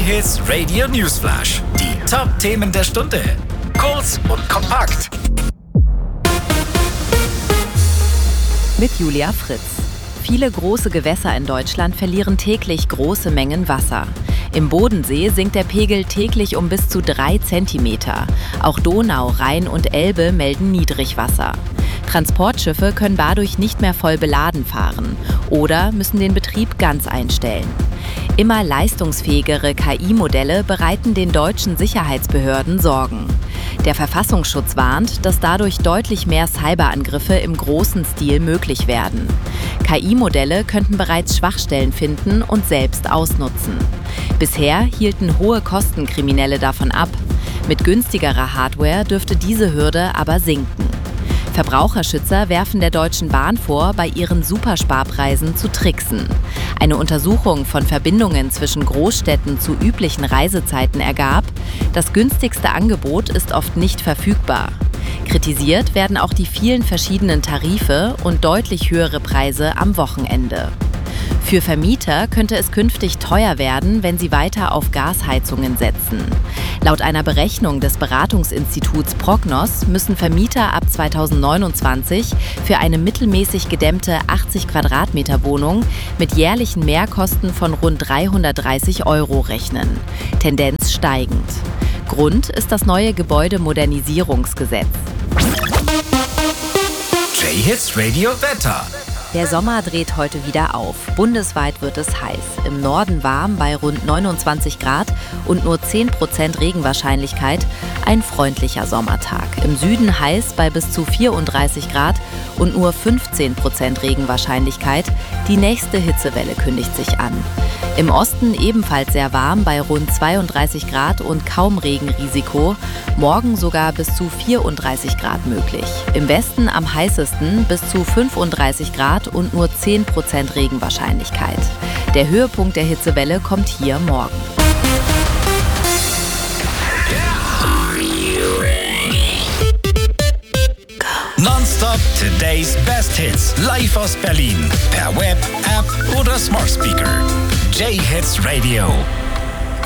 J-Hits Radio Newsflash. Die Top-Themen der Stunde. Kurz und kompakt. Mit Julia Fritz. Viele große Gewässer in Deutschland verlieren täglich große Mengen Wasser. Im Bodensee sinkt der Pegel täglich um bis zu 3 Zentimeter. Auch Donau, Rhein und Elbe melden Niedrigwasser. Transportschiffe können dadurch nicht mehr voll beladen fahren oder müssen den Betrieb ganz einstellen. Immer leistungsfähigere KI-Modelle bereiten den deutschen Sicherheitsbehörden Sorgen. Der Verfassungsschutz warnt, dass dadurch deutlich mehr Cyberangriffe im großen Stil möglich werden. KI-Modelle könnten bereits Schwachstellen finden und selbst ausnutzen. Bisher hielten hohe Kosten Kriminelle davon ab. Mit günstigerer Hardware dürfte diese Hürde aber sinken. Verbraucherschützer werfen der Deutschen Bahn vor, bei ihren Supersparpreisen zu tricksen. Eine Untersuchung von Verbindungen zwischen Großstädten zu üblichen Reisezeiten ergab, das günstigste Angebot ist oft nicht verfügbar. Kritisiert werden auch die vielen verschiedenen Tarife und deutlich höhere Preise am Wochenende. Für Vermieter könnte es künftig teuer werden, wenn sie weiter auf Gasheizungen setzen. Laut einer Berechnung des Beratungsinstituts Prognos müssen Vermieter ab 2029 für eine mittelmäßig gedämmte 80 Quadratmeter Wohnung mit jährlichen Mehrkosten von rund 330 € rechnen. Tendenz steigend. Grund ist das neue Gebäudemodernisierungsgesetz. J-Hits Radio Wetter. Der Sommer dreht heute wieder auf. Bundesweit wird es heiß. Im Norden warm bei rund 29 Grad und nur 10% Regenwahrscheinlichkeit. Ein freundlicher Sommertag. Im Süden heiß bei bis zu 34 Grad und nur 15% Regenwahrscheinlichkeit. Die nächste Hitzewelle kündigt sich an. Im Osten ebenfalls sehr warm bei rund 32 Grad und kaum Regenrisiko. Morgen sogar bis zu 34 Grad möglich. Im Westen am heißesten bis zu 35 Grad und nur 10% Regenwahrscheinlichkeit. Der Höhepunkt der Hitzewelle kommt hier morgen. Nonstop Today's Best Hits. Live aus Berlin. Per Web, App oder Smart Speaker. J-Hits Radio.